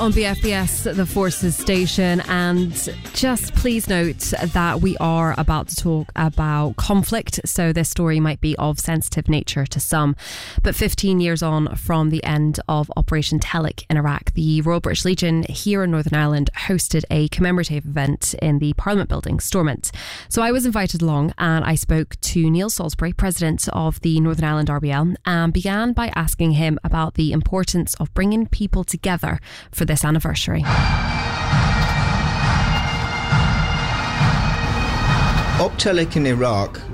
on BFBS, the Forces station, and just please note that we are about to talk about conflict, so this story might be of sensitive nature to some. But 15 years on from the end of Operation Telic in Iraq, the Royal British Legion here in Northern Ireland hosted a commemorative event in the Parliament building, Stormont. So I was invited along and I spoke to Neil Salisbury, President of the Northern Ireland RBL, and began by asking him about the importance of bringing people together for this anniversary. Op Telic in Iraq